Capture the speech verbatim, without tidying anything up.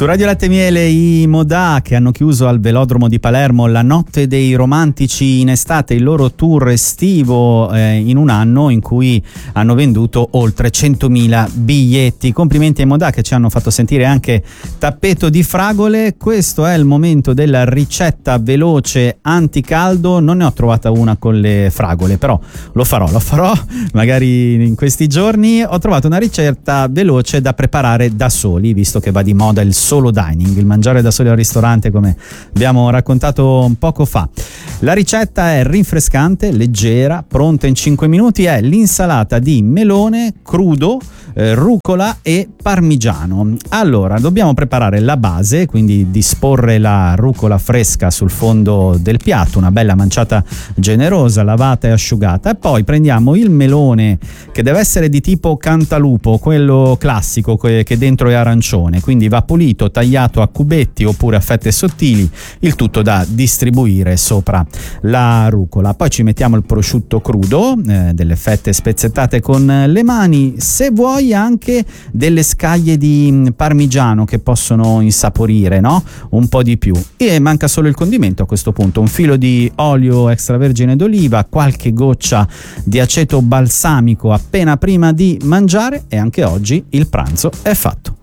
Su Radio Latte e Miele i Modà, che hanno chiuso al Velodromo di Palermo la Notte dei Romantici in estate, il loro tour estivo eh, in un anno in cui hanno venduto oltre centomila biglietti. Complimenti ai Modà che ci hanno fatto sentire anche tappeto di fragole. Questo è il momento della ricetta veloce anticaldo. Non ne ho trovata una con le fragole, però lo farò, lo farò magari in questi giorni. Ho trovato una ricetta veloce da preparare da soli, visto che va di moda il solo dining, il mangiare da soli al ristorante, come abbiamo raccontato un poco fa. La ricetta è rinfrescante, leggera, pronta in cinque minuti. È l'insalata di melone crudo, eh, rucola e parmigiano. Allora, dobbiamo preparare la base, quindi disporre la rucola fresca sul fondo del piatto, una bella manciata generosa, lavata e asciugata, e poi prendiamo il melone, che deve essere di tipo cantalupo, quello classico che dentro è arancione, quindi va pulito, tagliato a cubetti oppure a fette sottili, il tutto da distribuire sopra la rucola. Poi ci mettiamo il prosciutto crudo, eh, delle fette spezzettate con le mani, se vuoi anche delle scaglie di parmigiano che possono insaporire, no? Un po' di più. E manca solo il condimento a questo punto: un filo di olio extravergine d'oliva, qualche goccia di aceto balsamico appena prima di mangiare, e anche oggi il pranzo è fatto.